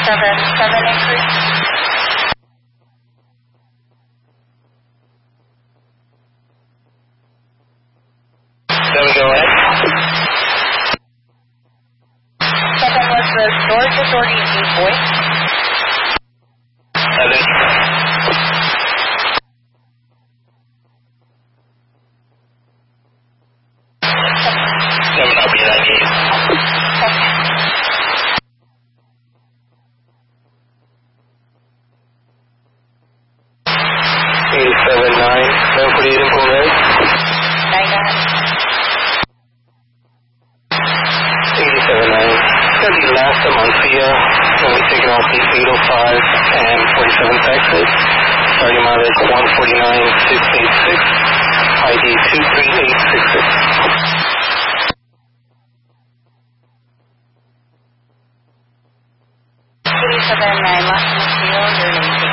7 inquiry. Then we go ahead. 7 was the storage authority in New Boy. 7. 7, I'll be 98. $87.9, 748 in full red. 87.9. Gonna be last a Moncia. Gonna be taking off the 805 and 47 Texas. Starting mileage 149,686. ID 23866. 87.9, last Moncia, your name.